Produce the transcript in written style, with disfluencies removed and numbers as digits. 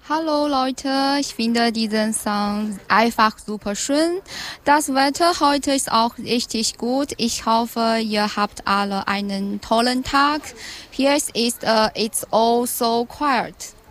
Hallo Leute, ich finde diesen Song einfach super schön. Das Wetter heute ist auch richtig gut. Ich hoffe, ihr habt alle einen tollen Tag. Hier ist It's all so quiet.